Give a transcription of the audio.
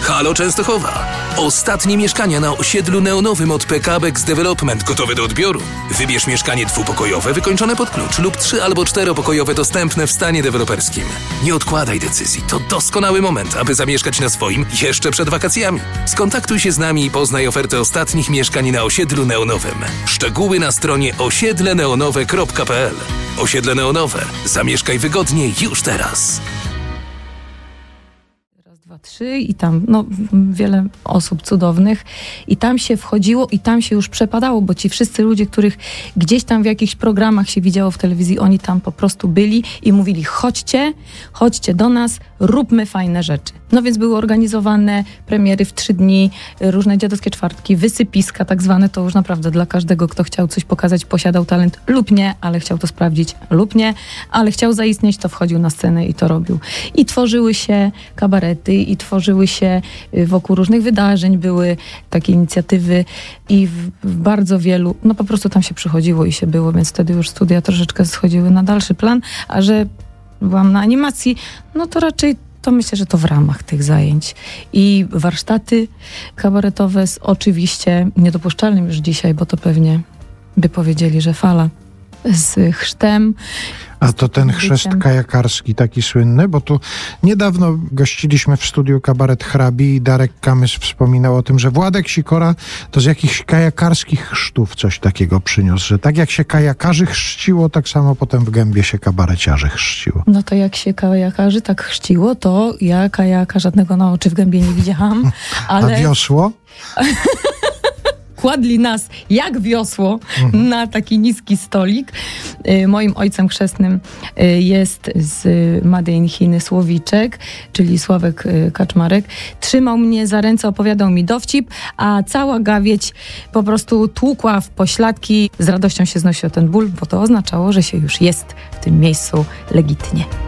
Halo Częstochowa. Ostatnie mieszkania na osiedlu neonowym od PKBX Development gotowe do odbioru. Wybierz mieszkanie dwupokojowe wykończone pod klucz lub 3- albo 4-pokojowe dostępne w stanie deweloperskim. Nie odkładaj decyzji. To doskonały moment, aby zamieszkać na swoim jeszcze przed wakacjami. Skontaktuj się z nami i poznaj ofertę ostatnich mieszkań na osiedlu neonowym. Szczegóły na stronie osiedleneonowe.pl. Osiedle Neonowe. Zamieszkaj wygodnie już teraz. 2, 3 i tam wiele osób cudownych i tam się wchodziło i tam się już przepadało, bo ci wszyscy ludzie, których gdzieś tam w jakichś programach się widziało w telewizji, oni tam po prostu byli i mówili: chodźcie do nas, róbmy fajne rzeczy. No więc były organizowane premiery w 3 dni, różne dziadowskie czwartki, wysypiska tak zwane, to już naprawdę dla każdego, kto chciał coś pokazać, posiadał talent lub nie, ale chciał to sprawdzić lub nie, ale chciał zaistnieć, to wchodził na scenę i to robił. I tworzyły się kabarety i tworzyły się wokół różnych wydarzeń, były takie inicjatywy i w bardzo wielu, po prostu tam się przychodziło i się było, więc wtedy już studia troszeczkę schodziły na dalszy plan, a że byłam na animacji, to raczej to myślę, że to w ramach tych zajęć. I warsztaty kabaretowe oczywiście niedopuszczalnym już dzisiaj, bo to pewnie by powiedzieli, że fala z chrztem. A to ten chrzest kajakarski taki słynny, bo tu niedawno gościliśmy w studiu Kabaret Hrabi i Darek Kamys wspominał o tym, że Władek Sikora to z jakichś kajakarskich chrztów coś takiego przyniósł, że tak jak się kajakarzy chrzciło, tak samo potem w Gębie się kabareciarzy chrzciło. No to jak się kajakarzy tak chrzciło, to ja kajaka żadnego na oczy w Gębie nie widziałam, ale... A wiosło? Kładli nas jak wiosło na taki niski stolik. Moim ojcem chrzestnym jest z Made in Chiny Słowiczek, czyli Sławek Kaczmarek. Trzymał mnie za ręce, opowiadał mi dowcip, a cała gawieć po prostu tłukła w pośladki. Z radością się znosił ten ból, bo to oznaczało, że się już jest w tym miejscu legitnie.